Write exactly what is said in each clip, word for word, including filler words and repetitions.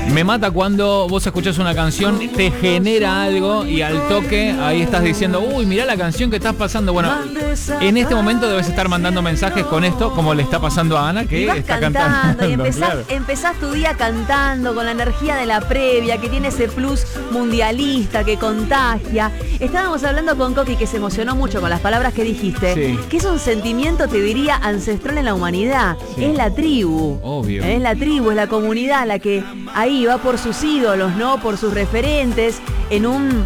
Me mata cuando vos escuchás una canción, te genera algo y al toque ahí estás diciendo, uy, mirá la canción que estás pasando. Bueno, en este momento debes estar mandando mensajes con esto, como le está pasando a Ana, que y vas está cantando, cantando. y empezás, claro. empezás tu día cantando con la energía de la previa, que tiene ese plus mundialista que contagia. Estábamos hablando con Coqui, que se emocionó mucho con las palabras que dijiste, Sí. que es un sentimiento, te diría, ancestral en la humanidad. Sí. Es la tribu. Obvio. Es la tribu, es la comunidad la que ahí va por sus ídolos, ¿no? Por sus referentes, en un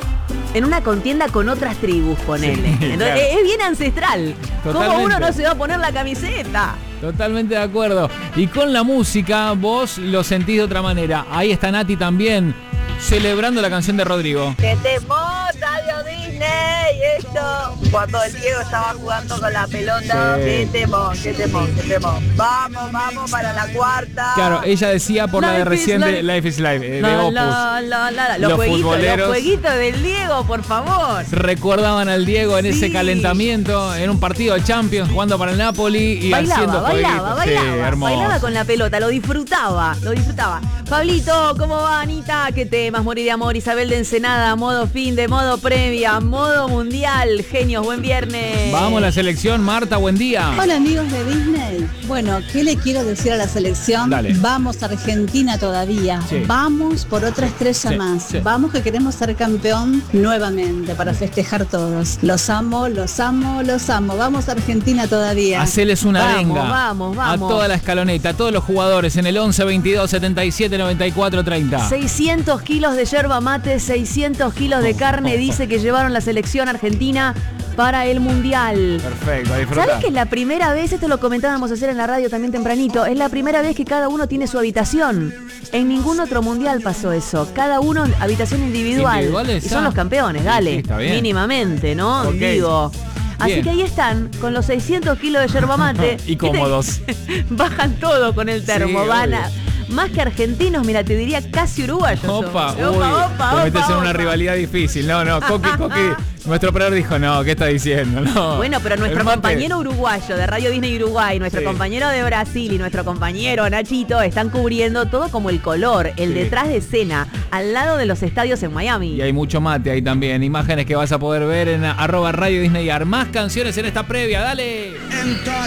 en una contienda con otras tribus, ponele. Sí, Entonces, claro. es, es bien ancestral. Totalmente. ¿Cómo uno no se va a poner la camiseta? Totalmente de acuerdo. Y con la música vos lo sentís de otra manera. Ahí está Nati también, celebrando la canción de Rodrigo. ¡Que te Radio Disney! Esto, cuando el Diego estaba jugando con la pelota, Sí. ¡qué temón, qué temón, qué temón! Vamos, vamos para la cuarta. Claro, ella decía por la de Life is reciente life. Life is Life, eh, de La, Opus. la, la, la, la. Los, Los jueguitos, futboleros. los jueguitos del Diego, por favor. Recordaban al Diego en Sí. ese calentamiento, en un partido de Champions, jugando para el Napoli y Bailaba, haciendo bailaba, jueguitos. Sí, bailaba, hermoso. bailaba con la pelota, lo disfrutaba, lo disfrutaba. Pablito, ¿cómo va, Anita? ¿Qué temas? Morir de amor, Isabel de Ensenada, modo fin de modo previa, modo mundial, genios, buen viernes. Vamos a la selección, Marta, buen día. Hola amigos de Disney. Bueno, ¿qué le quiero decir a la selección? Dale. Vamos Argentina todavía. Sí. Vamos por otra estrella Sí, más. sí. Vamos que queremos ser campeón nuevamente para festejar todos. Los amo, los amo, los amo. Vamos Argentina todavía. Haceles una Vamos, arenga vamos, vamos. a toda la escaloneta, a todos los jugadores en el once veintidós setenta y siete noventa y cuatro treinta. seiscientos kilos de yerba mate, seiscientos kilos de carne, dice que llevaron la selección argentina para el Mundial. Perfecto, a disfrutar. ¿Sabes que es la primera vez, esto lo comentábamos ayer en la radio también tempranito, es la primera vez que cada uno tiene su habitación? En ningún otro mundial pasó eso. Cada uno habitación individual. ¿Individuales? Y son Ah. los campeones, Sí, dale. sí, está bien. Mínimamente, ¿no? Ok. Digo. Así Bien. que ahí están, con los seiscientos kilos de yerba mate. Y cómodos. Bajan todo con el termo. Sí, van a- obvio. más que argentinos, mira, te diría casi uruguayos. son. Opa, uy, opa, opa, te metes opa, en una opa. rivalidad difícil. No, no, Coqui, Coqui, nuestro operador dijo, no, ¿qué está diciendo? No. Bueno, pero nuestro El mate- compañero uruguayo de Radio Disney Uruguay, nuestro Sí. compañero de Brasil y nuestro compañero Nachito están cubriendo todo como el color, el Sí. detrás de escena, al lado de los estadios en Miami. Y hay mucho mate ahí también. Imágenes que vas a poder ver en arroba Radio Disney. Más canciones en esta previa, dale.